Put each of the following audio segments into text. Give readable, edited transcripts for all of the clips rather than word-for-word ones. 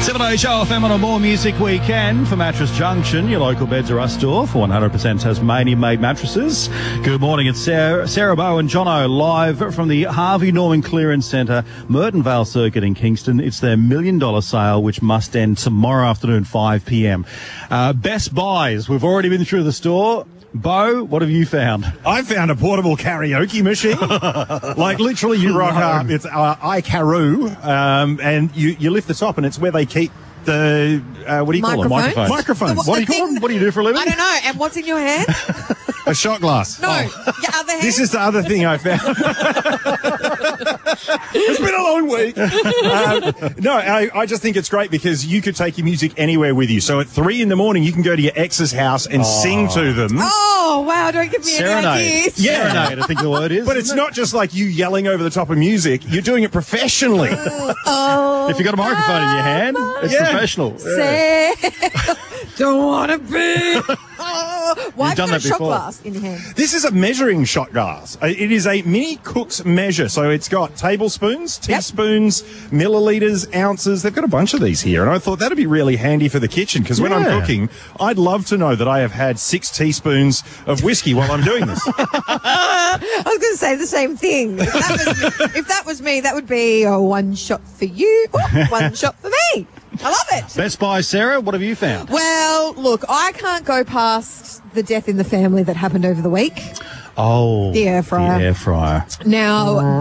7 Show FM on a More Music Weekend for Mattress Junction, your local Beds R Us store for 100% Tasmanian-made mattresses. Good morning, it's Sarah Bow and Jono live from the Harvey Norman Clearance Centre, Merton Vale Circuit in Kingston. It's their $1 million sale, which must end tomorrow afternoon, 5 p.m. Best buys, we've already been through the store. Bo, what have you found? I found a portable karaoke machine. Like literally you rock up, it's iCaroo, and you lift the top and it's where they keep the, what do you call them? Microphones. What do you call them? What do you do for a living? I don't know. And what's in your hand? A shot glass. No, your other hand. This is the other thing I found. It's been a long week. I just think it's great because you could take your music anywhere with you. So at 3 a.m, you can go to your ex's house and sing to them. Oh, wow. Don't give me any ideas. Yeah. Serenade, I think the word is. But it's not just like you yelling over the top of music. You're doing it professionally. If you've got a microphone in your hand, it's professional. Say, don't want to be. Why have you done got a that shot before. glass in your hand? This is a measuring shot glass. It is a mini cook's measure. So it's got tablespoons, teaspoons, milliliters, ounces. They've got a bunch of these here. And I thought that'd be really handy for the kitchen because when I'm cooking, I'd love to know that I have had 6 teaspoons of whiskey while I'm doing this. I was going to say the same thing. If that was me, that would be a 1 shot for you, 1 shot for me. I love it. Best buy, Sarah, what have you found? Well, look, I can't go past the death in the family that happened over the week. Oh, The air fryer. The air fryer. Now,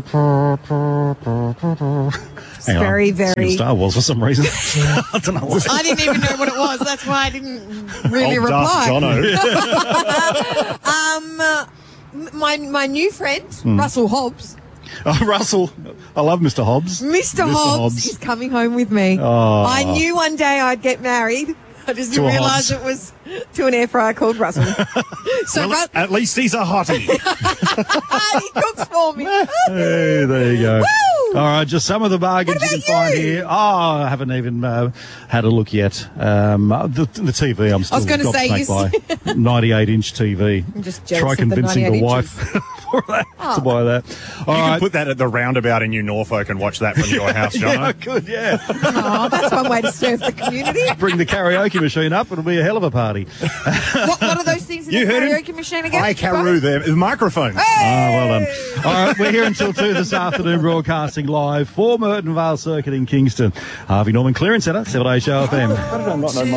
it's Hang on. very, Singing very... Star Wars for some reason. I don't know why. I didn't even know what it was. That's why I didn't really Old reply. Daft Jono. My new friend, Russell Hobbs. Oh, Russell. I love Mr. Hobbs. Mr. Hobbs is coming home with me. Oh. I knew one day I'd get married. I just didn't To a realise Hobbs. it was to an air fryer called Russell. So Well, at least he's a hottie. he cooks for me. Hey, there you go. Woo! All right, just some of the bargains you can What find about you? here. Oh, I haven't even had a look yet. The TV, I'm still I was gonna say, gobsmacked by 98-inch TV. I'm just jealous Try of the convincing 98 the wife for that, to buy that. All You right. can put that at the roundabout in New Norfolk and watch that from your house, Jono. Yeah, I could, yeah. Oh, that's one way to serve the community. Bring the karaoke machine up. It'll be a hell of a party. What are those things in You the heard him? karaoke machine again? iCaroo there. The microphones. Well done. All right, we're here until 2 this afternoon, broadcasting live for Merton Vale Circuit in Kingston. Harvey Norman Clearance Centre, 7 Show FM. How did I not know